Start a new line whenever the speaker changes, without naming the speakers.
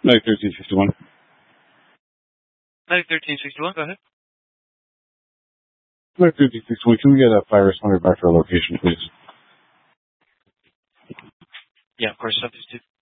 Night 1361.
Night 1361, go ahead.
Night 1361, can we get a fire responder back to our location, please?
Yeah, of course, subject to